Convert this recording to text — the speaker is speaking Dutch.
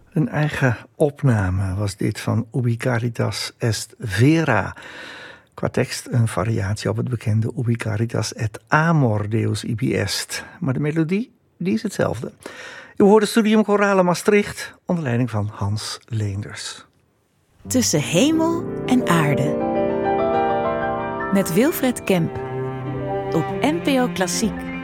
Een eigen opname was dit van Ubi Caritas est Vera. Qua tekst een variatie op het bekende Ubi Caritas et amor Deus ibi est. Maar de melodie, die is hetzelfde. U hoorde Studium Chorale Maastricht onder leiding van Hans Leenders. Tussen hemel en aarde. Met Wilfred Kemp. Op NPO Klassiek.